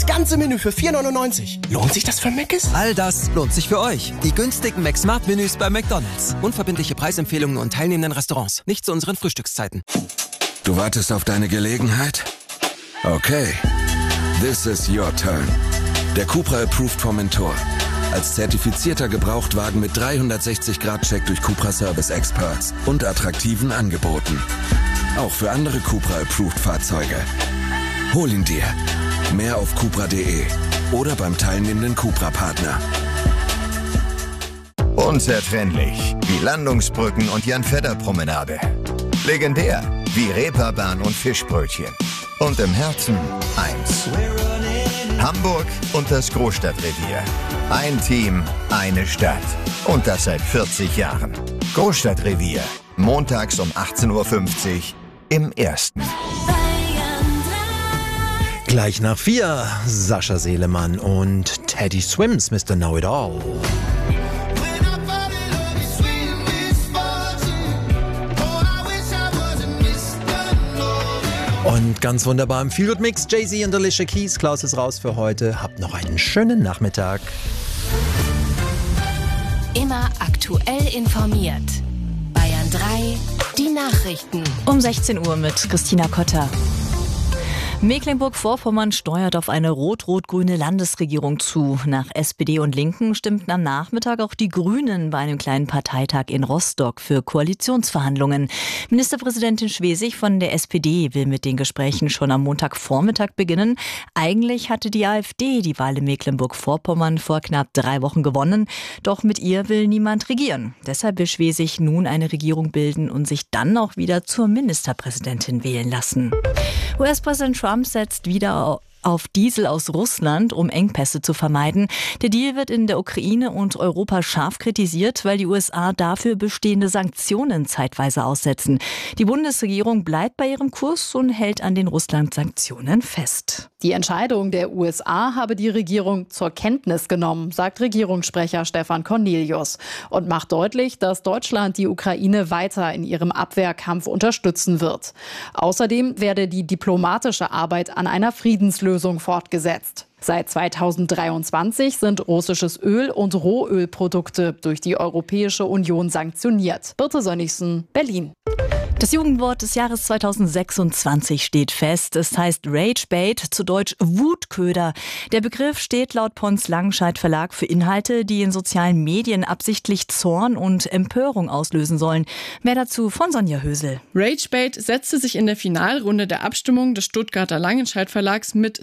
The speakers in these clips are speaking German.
Das ganze Menü für 4,99. Lohnt sich das für Mc's? All das lohnt sich für euch. Die günstigen McSmart-Menüs bei McDonald's. Unverbindliche Preisempfehlungen und teilnehmenden Restaurants. Nicht zu unseren Frühstückszeiten. Du wartest auf deine Gelegenheit? Okay. This is your turn. Der Cupra Approved Formentor. Als zertifizierter Gebrauchtwagen mit 360-Grad-Check durch Cupra Service Experts und attraktiven Angeboten. Auch für andere Cupra Approved Fahrzeuge. Hol ihn dir. Mehr auf cupra.de oder beim teilnehmenden Cupra-Partner. Unzertrennlich wie Landungsbrücken und Jan-Fedder-Promenade. Legendär wie Reeperbahn und Fischbrötchen. Und im Herzen eins. Hamburg und das Großstadtrevier. Ein Team, eine Stadt. Und das seit 40 Jahren. Großstadtrevier. Montags um 18.50 Uhr im Ersten. Gleich nach 4, Sascha Selemann und Teddy Swims, Mr. Know-It-All. Und ganz wunderbar im Feelgood Mix, Jay-Z und Alicia Keys. Klaus ist raus für heute. Habt noch einen schönen Nachmittag. Immer aktuell informiert. Bayern 3, die Nachrichten. Um 16 Uhr mit Christina Kotter. Mecklenburg-Vorpommern steuert auf eine rot-rot-grüne Landesregierung zu. Nach SPD und Linken stimmten am Nachmittag auch die Grünen bei einem kleinen Parteitag in Rostock für Koalitionsverhandlungen. Ministerpräsidentin Schwesig von der SPD will mit den Gesprächen schon am Montagvormittag beginnen. Eigentlich hatte die AfD die Wahl in Mecklenburg-Vorpommern vor knapp 3 Wochen gewonnen. Doch mit ihr will niemand regieren. Deshalb will Schwesig nun eine Regierung bilden und sich dann auch wieder zur Ministerpräsidentin wählen lassen. US-Präsident Trump setzt wieder auf Diesel aus Russland, um Engpässe zu vermeiden. Der Deal wird in der Ukraine und Europa scharf kritisiert, weil die USA dafür bestehende Sanktionen zeitweise aussetzen. Die Bundesregierung bleibt bei ihrem Kurs und hält an den Russland-Sanktionen fest. Die Entscheidung der USA habe die Regierung zur Kenntnis genommen, sagt Regierungssprecher Stefan Cornelius und macht deutlich, dass Deutschland die Ukraine weiter in ihrem Abwehrkampf unterstützen wird. Außerdem werde die diplomatische Arbeit an einer Friedenslösung fortgesetzt. Seit 2023 sind russisches Öl und Rohölprodukte durch die Europäische Union sanktioniert. Birte Sönnigsen, Berlin. Das Jugendwort des Jahres 2026 steht fest. Es heißt Ragebait, zu Deutsch Wutköder. Der Begriff steht laut Pons Langenscheidt Verlag für Inhalte, die in sozialen Medien absichtlich Zorn und Empörung auslösen sollen. Mehr dazu von Sonja Hösel. Ragebait setzte sich in der Finalrunde der Abstimmung des Stuttgarter Langenscheidt Verlags mit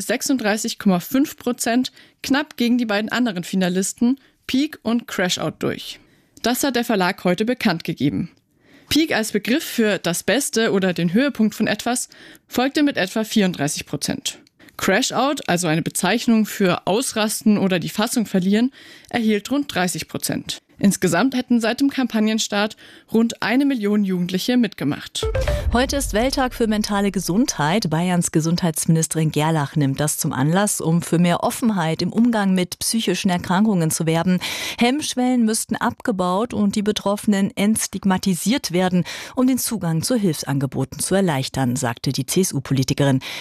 36,5% knapp gegen die beiden anderen Finalisten Peak und Crashout durch. Das hat der Verlag heute bekannt gegeben. Peak als Begriff für das Beste oder den Höhepunkt von etwas folgte mit etwa 34%. Crashout, also eine Bezeichnung für Ausrasten oder die Fassung verlieren, erhielt rund 30%. Insgesamt hätten seit dem Kampagnenstart rund 1 Million Jugendliche mitgemacht. Heute ist Welttag für mentale Gesundheit. Bayerns Gesundheitsministerin Gerlach nimmt das zum Anlass, um für mehr Offenheit im Umgang mit psychischen Erkrankungen zu werben. Hemmschwellen müssten abgebaut und die Betroffenen entstigmatisiert werden, um den Zugang zu Hilfsangeboten zu erleichtern, sagte die CSU-Politikerin.